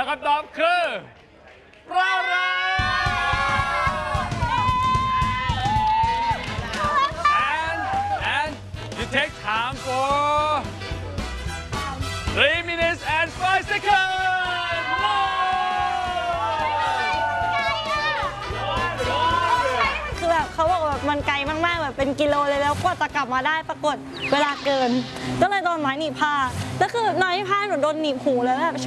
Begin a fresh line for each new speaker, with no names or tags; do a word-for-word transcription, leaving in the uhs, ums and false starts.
แล้วคำตอบคือรารา and and you take time for three minutes and five seconds
คือแบบเขาบอกแบบมันไกลมากๆแบบเป็นกิโลเลยแล้วกว่าจะกลับมาได้ปรากฏเวลาเกิน ก็เลยโดนไม้หนีบผ้าแล้วคือน้อยผ้าหนูโดนหนีบหูแล้วแบบ